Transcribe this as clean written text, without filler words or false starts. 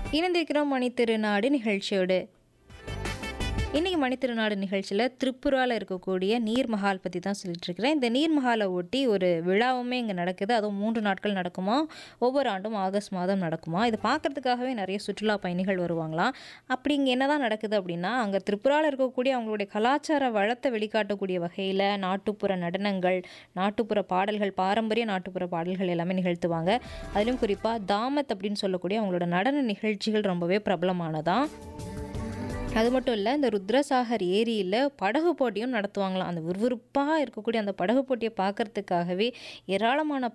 இணைந்திருக்கிறோம் மணித்திருநாடு நிகழ்ச்சியோடு. இன்றைக்கி மணித்திருநாடு நிகழ்ச்சியில் திரிபுராவில் இருக்கக்கூடிய நீர்மஹால் பற்றி தான் சொல்லிட்டு இருக்கிறேன். இந்த நீர்மஹாலை ஒட்டி ஒரு விழாவுமே இங்கே நடக்குது. அதுவும் 3 நாட்கள் நடக்குமா. ஒவ்வொரு ஆண்டும் ஆகஸ்ட் மாதம் நடக்குமா. இதை பார்க்கறதுக்காகவே நிறைய சுற்றுலா பயணிகள் வருவாங்களாம். அப்படி இங்கே என்ன தான் நடக்குது அப்படின்னா, அங்கே திரிபுராவில் இருக்கக்கூடிய அவங்களுடைய கலாச்சார வளத்தை வெளிக்காட்டக்கூடிய வகையில் நாட்டுப்புற நடனங்கள், நாட்டுப்புற பாடல்கள், பாரம்பரிய நாட்டுப்புற பாடல்கள் எல்லாமே நிகழ்த்துவாங்க. அதிலும் குறிப்பாக தாமத் அப்படின்னு சொல்லக்கூடிய அவங்களோட நடன நிகழ்ச்சிகள் ரொம்பவே பிரபலமானதான். அது மட்டும் இல்லை, இந்த ருத்ரசாகர் ஏரியில் படகு போட்டியும் நடத்துவாங்களாம். அந்த விறுவிறுப்பாக இருக்கக்கூடிய அந்த படகு போட்டியை பார்க்கறதுக்காகவே ஏராளமான